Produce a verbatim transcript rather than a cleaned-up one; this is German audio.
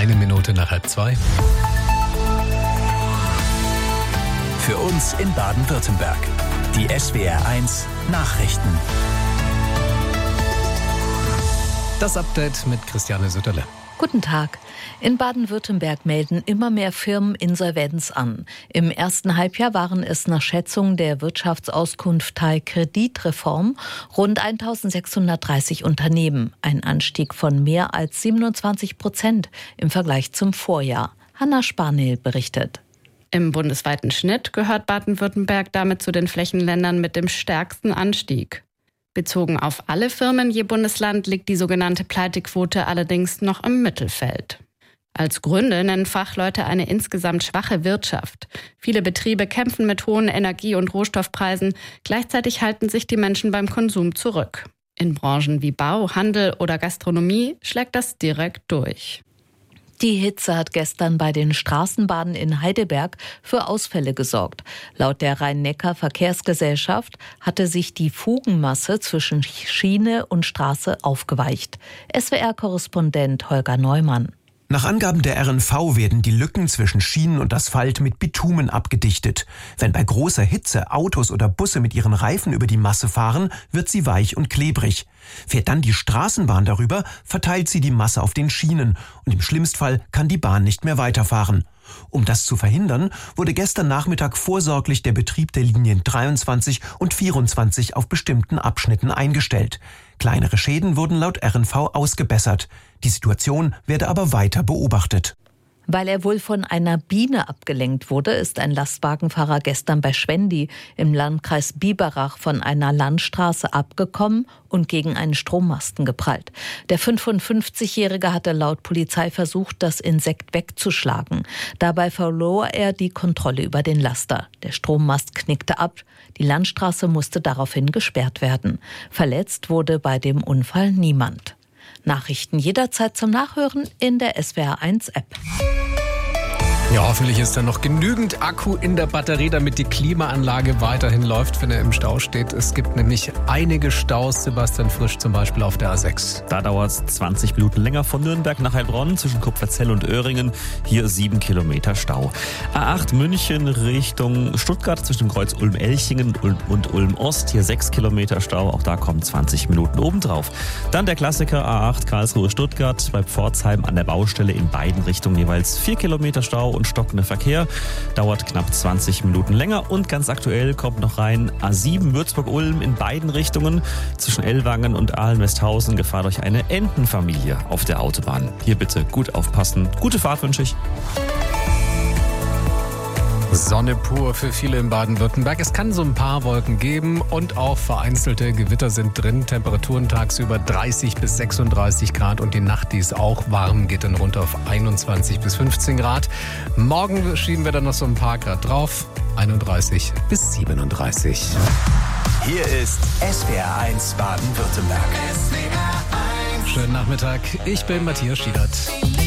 Eine Minute nach halb zwei. Für uns in Baden-Württemberg. Die S W R eins Nachrichten. Das Update mit Christiane Sütterle. Guten Tag. In Baden-Württemberg melden immer mehr Firmen Insolvenz an. Im ersten Halbjahr waren es nach Schätzung der Wirtschaftsauskunftei Kreditreform rund eintausendsechshundertdreißig Unternehmen. Ein Anstieg von mehr als siebenundzwanzig Prozent im Vergleich zum Vorjahr. Hanna Spanel berichtet. Im bundesweiten Schnitt gehört Baden-Württemberg damit zu den Flächenländern mit dem stärksten Anstieg. Bezogen auf alle Firmen je Bundesland liegt die sogenannte Pleitequote allerdings noch im Mittelfeld. Als Gründe nennen Fachleute eine insgesamt schwache Wirtschaft. Viele Betriebe kämpfen mit hohen Energie- und Rohstoffpreisen. Gleichzeitig halten sich die Menschen beim Konsum zurück. In Branchen wie Bau, Handel oder Gastronomie schlägt das direkt durch. Die Hitze hat gestern bei den Straßenbahnen in Heidelberg für Ausfälle gesorgt. Laut der Rhein-Neckar-Verkehrsgesellschaft hatte sich die Fugenmasse zwischen Schiene und Straße aufgeweicht. S W R-Korrespondent Holger Neumann. Nach Angaben der R N V werden die Lücken zwischen Schienen und Asphalt mit Bitumen abgedichtet. Wenn bei großer Hitze Autos oder Busse mit ihren Reifen über die Masse fahren, wird sie weich und klebrig. Fährt dann die Straßenbahn darüber, verteilt sie die Masse auf den Schienen und im schlimmsten Fall kann die Bahn nicht mehr weiterfahren. Um das zu verhindern, wurde gestern Nachmittag vorsorglich der Betrieb der Linien dreiundzwanzig und vierundzwanzig auf bestimmten Abschnitten eingestellt. Kleinere Schäden wurden laut R N V ausgebessert. Die Situation werde aber weiter beobachtet. Weil er wohl von einer Biene abgelenkt wurde, ist ein Lastwagenfahrer gestern bei Schwendi im Landkreis Biberach von einer Landstraße abgekommen und gegen einen Strommasten geprallt. Der fünfundfünfzigjährige hatte laut Polizei versucht, das Insekt wegzuschlagen. Dabei verlor er die Kontrolle über den Laster. Der Strommast knickte ab. Die Landstraße musste daraufhin gesperrt werden. Verletzt wurde bei dem Unfall niemand. Nachrichten jederzeit zum Nachhören in der S W R eins App. Ja, hoffentlich ist da noch genügend Akku in der Batterie, damit die Klimaanlage weiterhin läuft, wenn er im Stau steht. Es gibt nämlich einige Staus, Sebastian Frisch zum Beispiel auf der A sechs. Da dauert es zwanzig Minuten länger von Nürnberg nach Heilbronn zwischen Kupferzell und Öhringen. Hier sieben Kilometer Stau. A acht München Richtung Stuttgart zwischen dem Kreuz Ulm-Elchingen und Ulm-Ost. Hier sechs Kilometer Stau. Auch da kommen zwanzig Minuten obendrauf. Dann der Klassiker A acht Karlsruhe-Stuttgart bei Pforzheim an der Baustelle in beiden Richtungen jeweils vier Kilometer Stau und stockender Verkehr. Dauert knapp zwanzig Minuten länger. Und ganz aktuell kommt noch rein A sieben Würzburg-Ulm in beiden Richtungen. Zwischen Ellwangen und Ahlen-Westhausen Gefahr durch eine Entenfamilie auf der Autobahn. Hier bitte gut aufpassen. Gute Fahrt wünsche ich. Sonne pur für viele in Baden-Württemberg. Es kann so ein paar Wolken geben und auch vereinzelte Gewitter sind drin. Temperaturen tagsüber dreißig bis sechsunddreißig Grad und die Nacht, die ist auch warm, geht dann runter auf einundzwanzig bis fünfzehn Grad. Morgen schieben wir dann noch so ein paar Grad drauf, einunddreißig bis siebenunddreißig. Hier ist S W R eins Baden-Württemberg. Schönen Nachmittag, ich bin Matthias Schiedert.